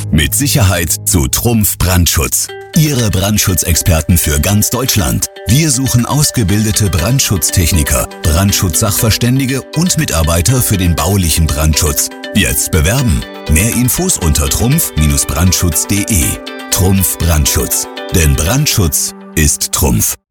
Mit Sicherheit zu Trumpf Brandschutz. Ihre Brandschutzexperten für ganz Deutschland. Wir suchen ausgebildete Brandschutztechniker, Brandschutzsachverständige und Mitarbeiter für den baulichen Brandschutz. Jetzt bewerben. Mehr Infos unter trumpf-brandschutz.de. Trumpf Brandschutz. Denn Brandschutz ist Trumpf.